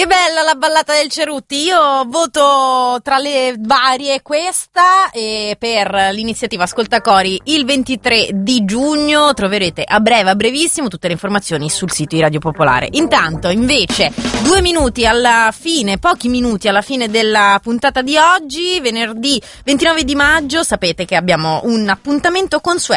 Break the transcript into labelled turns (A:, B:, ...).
A: bella la ballata del Cerutti. Io voto tra le varie questa, e per l'iniziativa Ascoltacori il 23 di giugno troverete a brevissimo tutte le informazioni sul sito di Radio Popolare. Intanto invece pochi minuti alla fine della puntata di oggi, venerdì 29 di maggio, sapete che abbiamo un appuntamento consueto